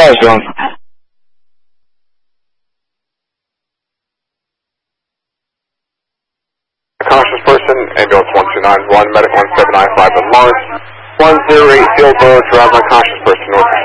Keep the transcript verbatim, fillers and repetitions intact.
was wrong. Conscious person, ambulance one two nine one, medic one seven nine five at Lawrence, one zero eight Fieldboro, drive unconscious person, north